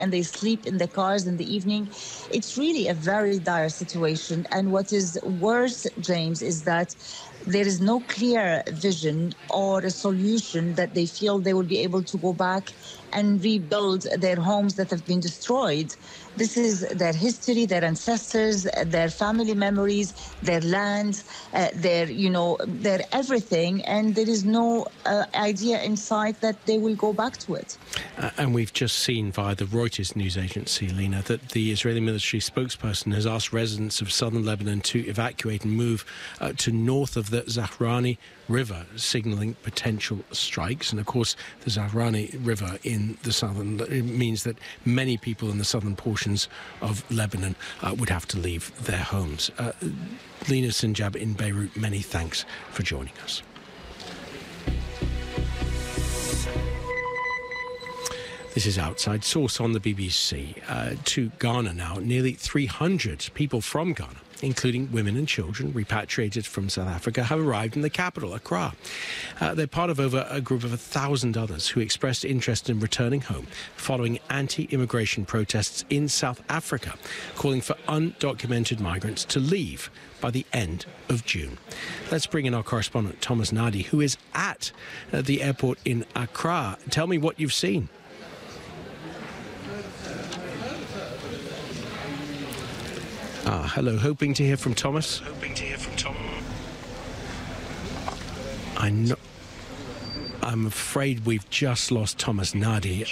and they sleep in the cars in the evening. It's really a very dire situation. And what is worse, James, is that there is no clear vision or a solution that they feel they will be able to go back and rebuild their homes that have been destroyed. This is their history, their ancestors, their family memories, their land, their everything. And there is no idea in sight that they will go back to it. And we've just seen via the Reuters news agency, Lena, that the Israeli military spokesperson has asked residents of southern Lebanon to evacuate and move to north of the Zahrani River, signalling potential strikes. And of course, the Zahrani River in the southern means that many people in the southern portions of Lebanon would have to leave their homes. Lena Sinjab in Beirut, many thanks for joining us. This is Outside Source on the BBC. To Ghana now, nearly 300 people from Ghana, including women and children repatriated from South Africa, have arrived in the capital, Accra. They're part of over a group of 1,000 others who expressed interest in returning home following anti-immigration protests in South Africa, calling for undocumented migrants to leave by the end of June. Let's bring in our correspondent, Thomas Nadi, who is at the airport in Accra. Tell me what you've seen. Hello, hoping to hear from Thomas. I'm afraid we've just lost Thomas Nadi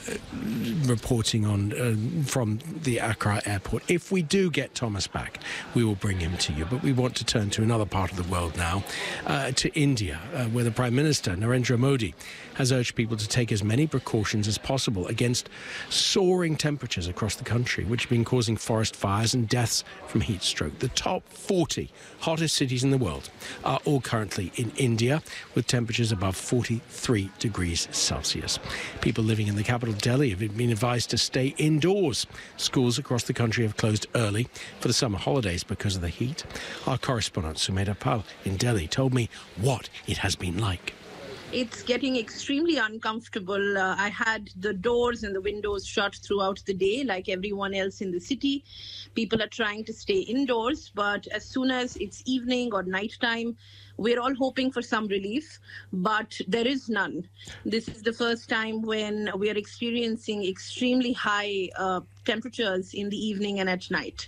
reporting on from the Accra airport. If we do get Thomas back, we will bring him to you. But we want to turn to another part of the world now, to India, where the Prime Minister, Narendra Modi, has urged people to take as many precautions as possible against soaring temperatures across the country, which have been causing forest fires and deaths from heat stroke. The top 40 hottest cities in the world are all currently in India, with temperatures above 43 degrees Celsius. People living in the capital, Delhi, have been advised to stay indoors. Schools across the country have closed early for the summer holidays because of the heat. Our correspondent, Sumedha Pal in Delhi, told me what it has been like. It's getting extremely uncomfortable. I had the doors and the windows shut throughout the day, like everyone else in the city. People are trying to stay indoors, but as soon as it's evening or nighttime, we're all hoping for some relief, but there is none. This is the first time when we are experiencing extremely high temperatures in the evening and at night.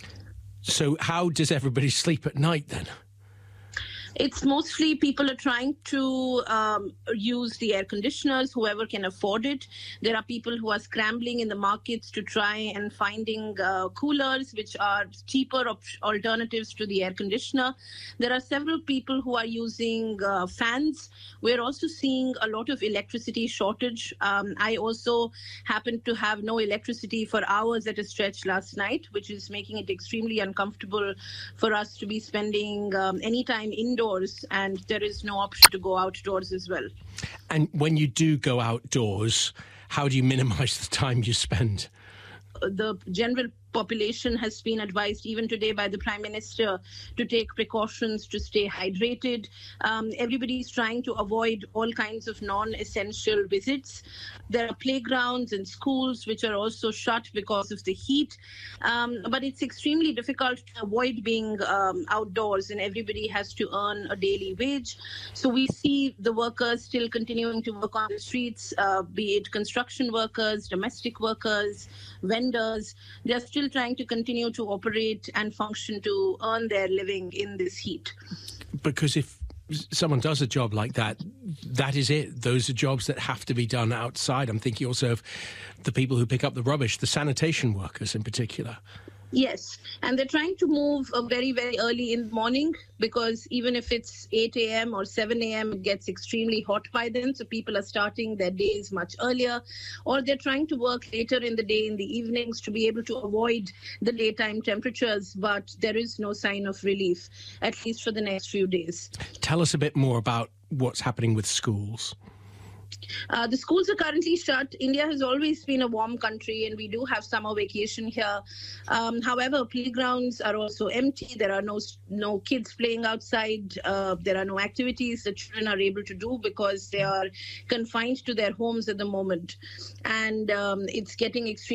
So how does everybody sleep at night then? It's mostly people are trying to use the air conditioners, whoever can afford it. There are people who are scrambling in the markets to try and finding coolers, which are cheaper alternatives to the air conditioner. There are several people who are using fans. We're also seeing a lot of electricity shortage. I also happened to have no electricity for hours at a stretch last night, which is making it extremely uncomfortable for us to be spending any time indoors, and there is no option to go outdoors as well. And when you do go outdoors, how do you minimize the time you spend? The general population has been advised even today by the Prime Minister to take precautions to stay hydrated. Everybody is trying to avoid all kinds of non-essential visits. There are playgrounds and schools which are also shut because of the heat. But it's extremely difficult to avoid being outdoors, and everybody has to earn a daily wage. So we see the workers still continuing to work on the streets, be it construction workers, domestic workers, vendors. They're still trying to continue to operate and function to earn their living in this heat. Because if someone does a job like that, that is it. Those are jobs that have to be done outside. I'm thinking also of the people who pick up the rubbish, the sanitation workers in particular. Yes, and they're trying to move very, very early in the morning, because even if it's 8 a.m. or 7 a.m., it gets extremely hot by then. So people are starting their days much earlier, or they're trying to work later in the day, in the evenings, to be able to avoid the daytime temperatures. But there is no sign of relief, at least for the next few days. Tell us a bit more about what's happening with schools. The schools are currently shut. India has always been a warm country, and we do have summer vacation here. However, playgrounds are also empty. There are no kids playing outside. There are no activities that children are able to do because they are confined to their homes at the moment. And it's getting extremely